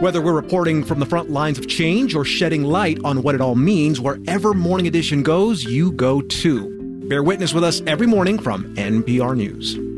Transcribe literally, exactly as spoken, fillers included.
Whether we're reporting from the front lines of change or shedding light on what it all means, wherever Morning Edition goes, you go too. Bear witness with us every morning from N P R News.